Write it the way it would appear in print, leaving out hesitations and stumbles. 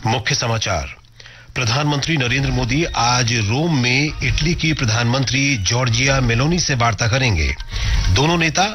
मुख्य समाचार। प्रधानमंत्री नरेंद्र मोदी आज रोम में इटली की प्रधानमंत्री जॉर्जिया मेलोनी से वार्ता करेंगे। दोनों नेता